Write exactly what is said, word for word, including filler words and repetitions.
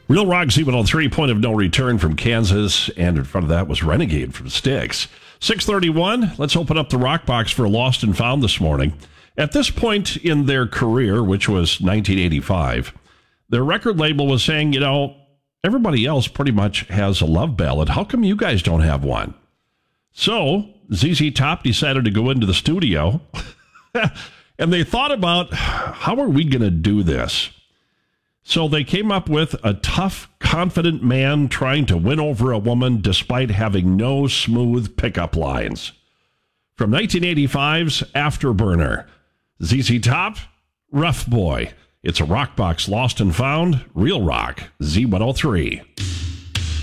Real Rock Z one oh three, Point of No Return from Kansas, and in front of that was Renegade from Styx. six thirty-one, let's open up the Rock Box for Lost and Found this morning. At this point in their career, which was nineteen eighty-five, their record label was saying, you know, everybody else pretty much has a love ballad. How come you guys don't have one? So Z Z Top decided to go into the studio, and they thought about, how are we going to do this? So they came up with a tough, confident man trying to win over a woman despite having no smooth pickup lines. From nineteen eighty-five's Afterburner, Z Z Top, Rough Boy. It's a Rock Box Lost and Found, Real Rock, Z one oh three.